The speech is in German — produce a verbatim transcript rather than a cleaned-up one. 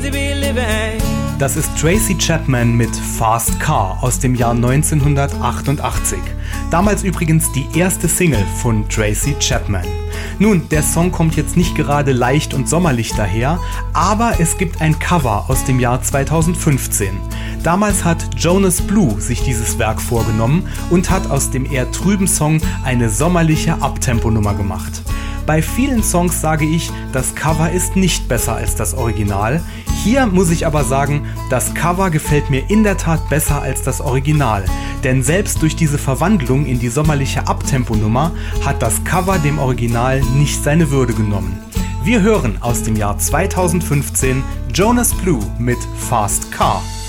to be living. Das ist Tracy Chapman mit Fast Car aus dem Jahr neunzehnhundertachtundachtzig. Damals übrigens die erste Single von Tracy Chapman. Nun, der Song kommt jetzt nicht gerade leicht und sommerlich daher, aber es gibt ein Cover aus dem Jahr zweitausendfünfzehn. Damals hat Jonas Blue sich dieses Werk vorgenommen und hat aus dem eher trüben Song eine sommerliche Uptempo-Nummer gemacht. Bei vielen Songs sage ich, das Cover ist nicht besser als das Original. Hier muss ich aber sagen, das Cover gefällt mir in der Tat besser als das Original. Denn selbst durch diese Verwandlung in die sommerliche Uptempo-Nummer hat das Cover dem Original nicht seine Würde genommen. Wir hören aus dem Jahr zweitausendfünfzehn Jonas Blue mit Fast Car.